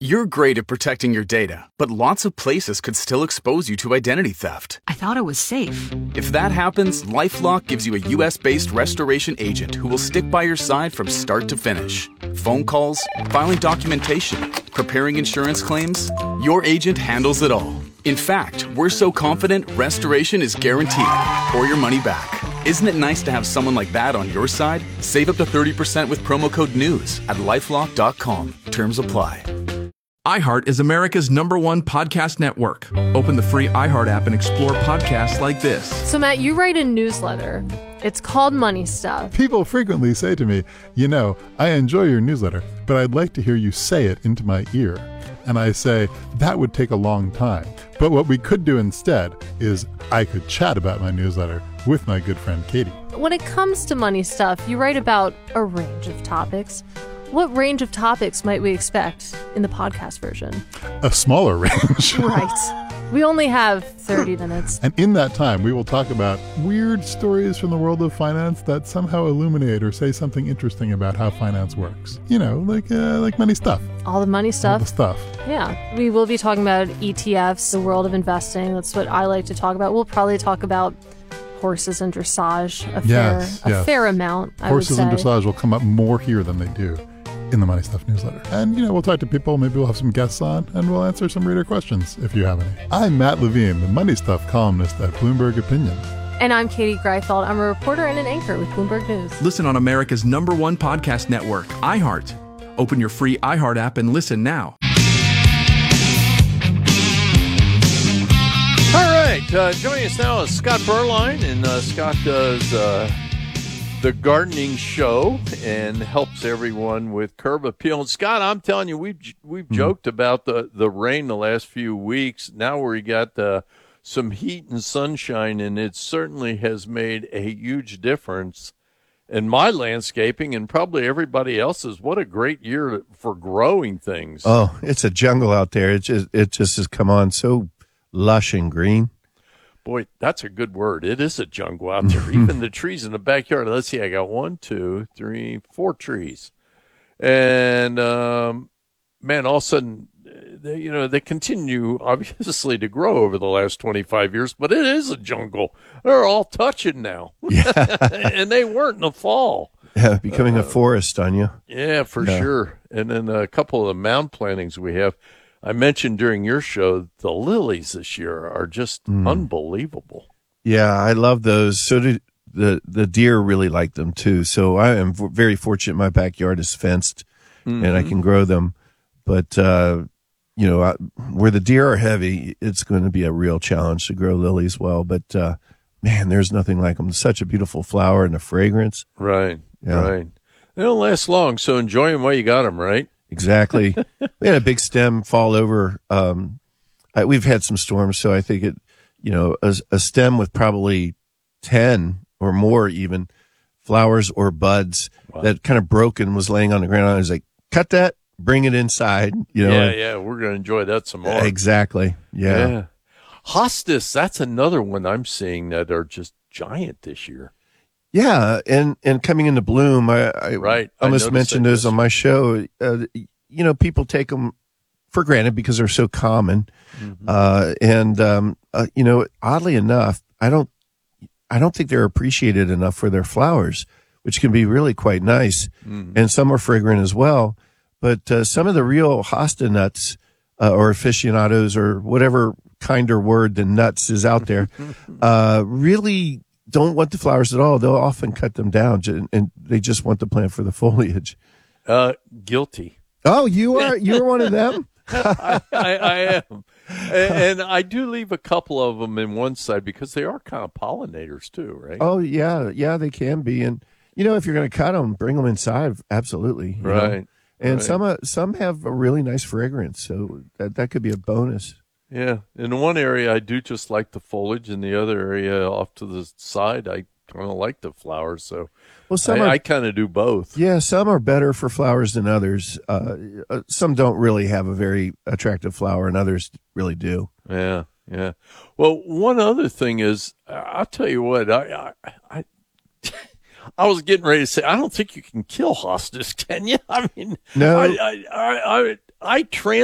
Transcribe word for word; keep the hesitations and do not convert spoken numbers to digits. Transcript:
You're great at protecting your data, but lots of places could still expose you to identity theft. I thought it was safe. If that happens, LifeLock gives you a U S-based restoration agent who will stick by your side from start to finish. Phone calls, filing documentation, preparing insurance claims, your agent handles it all. In fact, we're so confident restoration is guaranteed or your money back. Isn't it nice to have someone like that on your side? Save up to thirty percent with promo code NEWS at lifelock dot com. Terms apply. iHeart is America's number one podcast network. Open the free iHeart app and explore podcasts like this. So, Matt, you write a newsletter. It's called Money Stuff. People frequently say to me, you know, I enjoy your newsletter, but I'd like to hear you say it into my ear. And I say, that would take a long time. But what we could do instead is I could chat about my newsletter with my good friend Katie. When it comes to Money Stuff, you write about a range of topics. What range of topics might we expect in the podcast version? A smaller range. Right. We only have thirty minutes. And in that time, we will talk about weird stories from the world of finance that somehow illuminate or say something interesting about how finance works. You know, like uh, like money stuff. All the money stuff. All the stuff. Yeah. We will be talking about E T Fs, the world of investing. That's what I like to talk about. We'll probably talk about horses and dressage a yes, fair, yes. a fair amount, I Horses would say. and dressage will come up more here than they do in the Money Stuff newsletter. And, you know, we'll talk to people, maybe we'll have some guests on, and we'll answer some reader questions if you have any. I'm Matt Levine, the Money Stuff columnist at Bloomberg Opinion. And I'm Katie Greifeld. I'm a reporter and an anchor with Bloomberg News. Listen on America's number one podcast network, iHeart. Open your free iHeart app and listen now. All right, uh, joining us now is Scott Berline, and uh, Scott does uh, the gardening show and helps everyone with curb appeal. And Scott, I'm telling you, we've we've mm-hmm. joked about the, the rain the last few weeks. Now we got uh, some heat and sunshine, and it certainly has made a huge difference in my landscaping and probably everybody else's. What a great year for growing things. Oh, it's a jungle out there. It just it just has come on so lush and green. Boy, that's a good word. It is a jungle out there. Even the trees in the backyard. Let's see, I got one, two, three, four trees. And, um, man, all of a sudden, they, you know, they continue, obviously, to grow over the last twenty-five years, but it is a jungle. They're all touching now. Yeah. And they weren't in the fall. Yeah, becoming uh, a forest on you. Yeah, for yeah. sure. And then a couple of the mound plantings we have. I mentioned during your show, the lilies this year are just mm. unbelievable. Yeah, I love those. So do the the deer really like them too. So I am very fortunate. My backyard is fenced, mm-hmm. and I can grow them. But uh, you know, I, where the deer are heavy, it's going to be a real challenge to grow lilies well. But uh, man, there's nothing like them. Such a beautiful flower and the fragrance. Right, yeah. right. They don't last long, so enjoy them while you got them, right? Exactly. We had a big stem fall over. Um, I, we've had some storms, so I think it, you know, a, a stem with probably ten or more even flowers or buds wow. that kind of broke and was laying on the ground. I was like, cut that, bring it inside. You know, yeah, yeah, we're going to enjoy that some more. Exactly. Yeah. yeah. Hostas, that's another one I'm seeing that are just giant this year. Yeah, and, and coming into bloom, I, I right. almost I mentioned those on my show. Uh, you know, people take them for granted because they're so common, mm-hmm. uh, and um, uh, you know, oddly enough, I don't, I don't think they're appreciated enough for their flowers, which can be really quite nice, mm-hmm. and some are fragrant as well. But uh, some of the real hosta nuts uh, or aficionados or whatever kinder word than nuts is out there, uh, really don't want the flowers at all. They'll often cut them down, and they just want the plant for the foliage. Uh, guilty. Oh, you are you're one of them. I, I, I am, and, and I do leave a couple of them in one side because they are kind of pollinators too, right? Oh yeah, yeah, they can be, and you know if you're going to cut them, bring them inside. Absolutely, right. know? And right. some uh, some have a really nice fragrance, so that that could be a bonus. Yeah, in one area I do just like the foliage, in the other area off to the side I kind of like the flowers. So well, some I, are, I kind of do both. Yeah, some are better for flowers than others. Uh, some don't really have a very attractive flower, and others really do. Yeah, yeah. Well, one other thing is, I'll tell you what, I I, I, I was getting ready to say, I don't think you can kill hostas, can you? I mean, no. I I I, I, I trans.